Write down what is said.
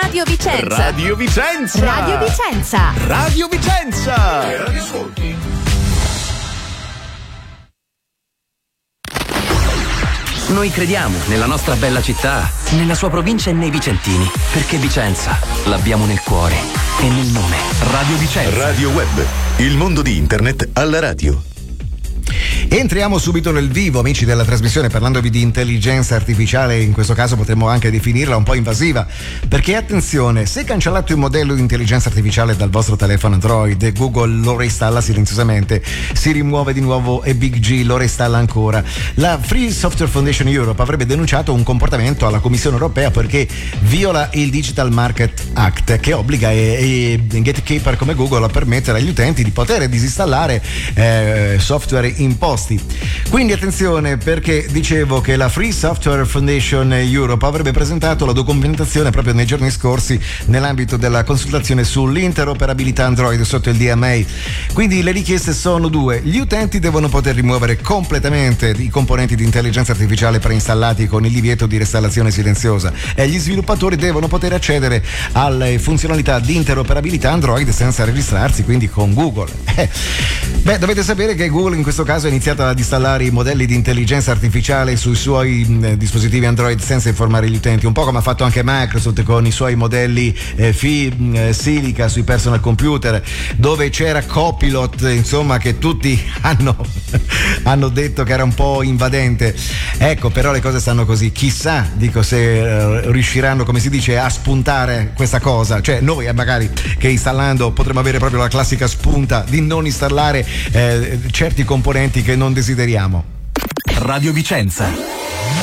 Radio Vicenza. Radio Vicenza. Radio Vicenza. Radio Vicenza. Che radio ascolti? Noi crediamo nella nostra bella città, nella sua provincia e nei vicentini, perché Vicenza l'abbiamo nel cuore e nel nome. Radio Vicenza. Radio Web, il mondo di internet alla radio. Entriamo subito nel vivo, amici della trasmissione, parlandovi di intelligenza artificiale. In questo caso potremmo anche definirla un po' invasiva, perché attenzione, se cancellate un modello di intelligenza artificiale dal vostro telefono Android, Google lo reinstalla silenziosamente, si rimuove di nuovo e Big G lo reinstalla ancora. La Free Software Foundation Europe avrebbe denunciato un comportamento alla Commissione europea perché viola il Digital Market Act, che obbliga i gatekeeper come Google a permettere agli utenti di poter disinstallare software imposti. Quindi attenzione, perché dicevo che la Free Software Foundation Europe avrebbe presentato la documentazione proprio nei giorni scorsi nell'ambito della consultazione sull'interoperabilità Android sotto il DMA. Quindi le richieste sono due: gli utenti devono poter rimuovere completamente i componenti di intelligenza artificiale preinstallati con il divieto di reinstallazione silenziosa, e gli sviluppatori devono poter accedere alle funzionalità di interoperabilità Android senza registrarsi quindi con Google. Dovete sapere che Google in questo caso ha iniziato ad installare i modelli di intelligenza artificiale sui suoi dispositivi Android senza informare gli utenti, un po' come ha fatto anche Microsoft con i suoi modelli Silica sui personal computer, dove c'era Copilot, insomma, che tutti hanno detto che era un po' invadente. Ecco, però le cose stanno così, chissà, dico, se riusciranno, come si dice, a spuntare questa cosa, cioè noi magari che installando potremmo avere proprio la classica spunta di non installare certi componenti che non desideriamo. Radio Vicenza.